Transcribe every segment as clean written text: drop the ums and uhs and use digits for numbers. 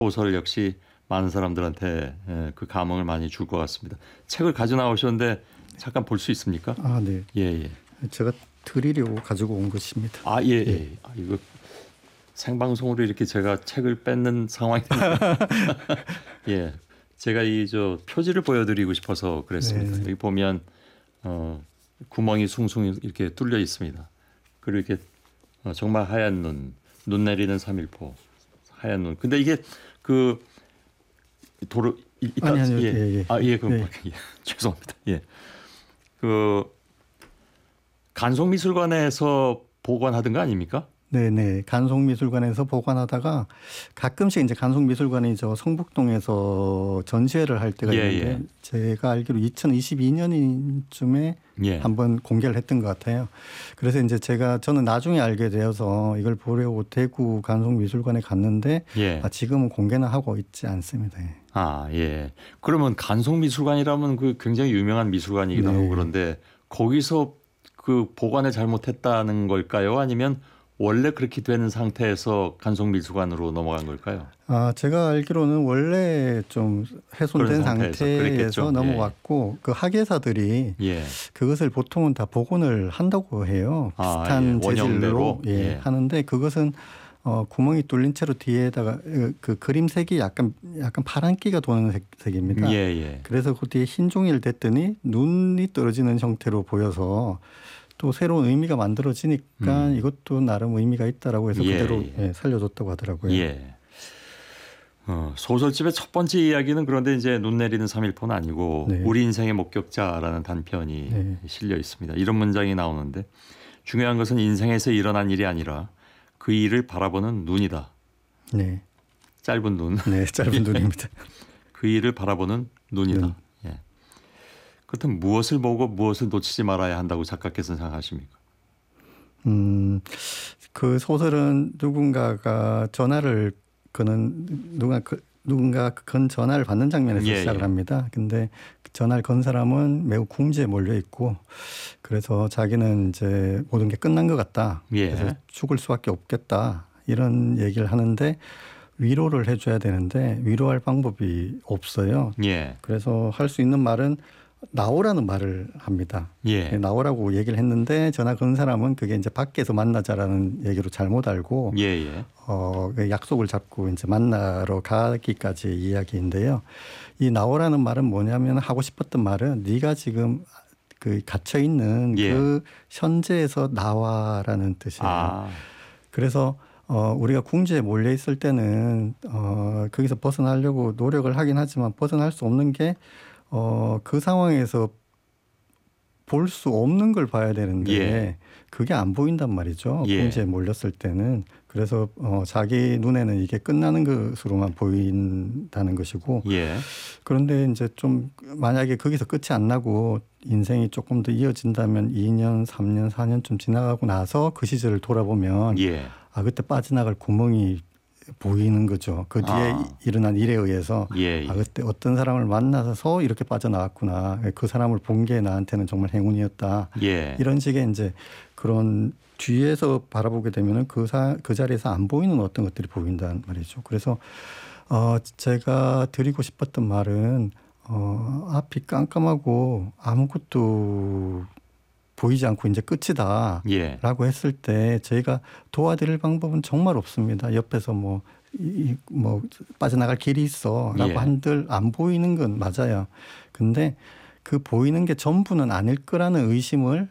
소설 역시 많은 사람들한테 그 감흥을 많이 줄 것 같습니다. 책을 가져 나오셨는데 잠깐 볼 수 있습니까? 아, 네. 예, 예. 제가 드리려고 가지고 온 것입니다. 아, 예, 예. 아, 이거 생방송으로 이렇게 제가 책을 뺏는 상황이 됩니다. 예. 제가 이 표지를 보여드리고 싶어서 그랬습니다. 네. 여기 보면 구멍이 숭숭 이렇게 뚫려 있습니다. 그리고 이렇게 정말 하얀 눈 내리는 3.1포 하얀 눈. 근데 이게 그 도로 아니요. 예. 예. 아, 예, 그럼 예. 예. 죄송합니다. 예. 그 간송미술관에서 보관하던 거 아닙니까? 네네. 간송미술관에서 보관하다가 가끔씩 이제 간송미술관이 성북동에서 전시회를 할 때가 예, 있는데 예. 제가 알기로 2022년쯤에 예. 한번 공개를 했던 것 같아요. 그래서 이제 저는 나중에 알게 되어서 이걸 보려고 대구 간송미술관에 갔는데 예. 지금은 공개는 하고 있지 않습니다. 아, 예. 그러면 간송미술관이라면 그 굉장히 유명한 미술관이기도 네. 하고 그런데 거기서 그 보관을 잘못했다는 걸까요? 아니면 원래 그렇게 되는 상태에서 간송미술관으로 넘어간 걸까요? 제가 알기로는 원래 좀 훼손된 상태에서 그랬겠죠. 넘어왔고 그 학예사들이 예. 그것을 보통은 다 복원을 한다고 해요. 비슷한 예. 원형대로? 재질로 예. 하는데 그것은 구멍이 뚫린 채로 뒤에다가 그 그림색이 약간 파란기가 도는 색입니다. 예. 그래서 그 뒤에 흰 종이를 댔더니 눈이 떨어지는 형태로 보여서 또 새로운 의미가 만들어지니까 이것도 나름 의미가 있다라고 해서 그대로 살려줬다고 하더라고요. 예. 소설집의 첫 번째 이야기는 그런데 이제 눈 내리는 3.1포는 아니고 네. 우리 인생의 목격자라는 단편이 실려 있습니다. 이런 문장이 나오는데 중요한 것은 인생에서 일어난 일이 아니라 그 일을 바라보는 눈이다. 네. 짧은 눈. 네, 짧은 눈입니다. 그 일을 바라보는 눈이다. 예. 그렇다면 무엇을 보고 무엇을 놓치지 말아야 한다고 작가께서는 생각하십니까? 그 소설은 누군가가 전화를 누군가 건 전화를 받는 장면에서 시작을 합니다. 근데 전화를 건 사람은 매우 궁지에 몰려 있고 그래서 자기는 이제 모든 게 끝난 것 같다. 그래서 죽을 수밖에 없겠다. 이런 얘기를 하는데 위로를 해줘야 되는데 위로할 방법이 없어요. 그래서 할 수 있는 말은 나오라는 말을 합니다. 나오라고 얘기를 했는데 전화 건 사람은 그게 이제 밖에서 만나자라는 얘기로 잘못 알고 약속을 잡고 이제 만나러 가기까지 이야기인데요. 이 나오라는 말은 뭐냐면 하고 싶었던 말은 네가 지금 그 갇혀 있는 그 현재에서 나와라는 뜻이에요. 그래서 우리가 궁지에 몰려 있을 때는 거기서 벗어나려고 노력을 하긴 하지만 벗어날 수 없는 게 그 상황에서 볼 수 없는 걸 봐야 되는데 그게 안 보인단 말이죠. 궁지에 몰렸을 때는. 그래서 자기 눈에는 이게 끝나는 것으로만 보인다는 것이고 그런데 이제 좀 만약에 거기서 끝이 안 나고 인생이 조금 더 이어진다면 2년, 3년, 4년쯤 지나가고 나서 그 시절을 돌아보면 그때 빠져나갈 구멍이 보이는 거죠. 그 뒤에 일어난 일에 의해서 그때 어떤 사람을 만나서 이렇게 빠져나왔구나. 그 사람을 본 게 나한테는 정말 행운이었다. 이런 식의 이제 그런 뒤에서 바라보게 되면은 그 자리에서 안 보이는 어떤 것들이 보인단 말이죠. 그래서 제가 드리고 싶었던 말은 앞이 깜깜하고 아무것도 보이지 않고 이제 끝이다 라고 했을 때 저희가 도와드릴 방법은 정말 없습니다. 옆에서 뭐 빠져나갈 길이 있어 라고 한들 안 보이는 건 맞아요. 근데 그 보이는 게 전부는 아닐 거라는 의심을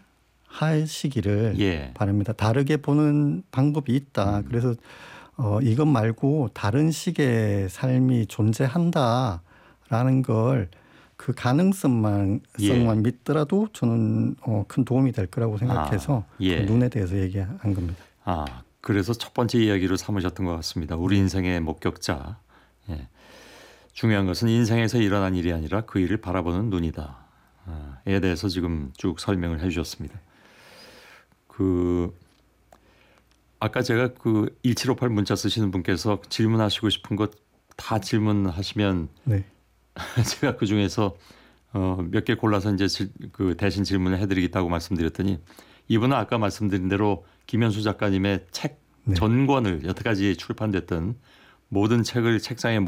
하시기를 바랍니다. 다르게 보는 방법이 있다. 그래서 이것 말고 다른 식의 삶이 존재한다라는 걸 그 가능성만 믿더라도 저는 큰 도움이 될 거라고 생각해서 그 눈에 대해서 얘기한 겁니다. 그래서 첫 번째 이야기로 삼으셨던 것 같습니다. 우리 인생의 목격자. 중요한 것은 인생에서 일어난 일이 아니라 그 일을 바라보는 눈이다. 에 대해서 지금 쭉 설명을 해 주셨습니다. 아까 제가 1758 문자 쓰시는 분께서 질문하시고 싶은 것 다 질문하시면 제가 그 중에서 몇 개 골라서 이제 대신 질문을 해드리겠다고 말씀드렸더니 이분은 아까 말씀드린 대로 김현수 작가님의 책 전권을 여태까지 출판됐던 모든 책을 책상에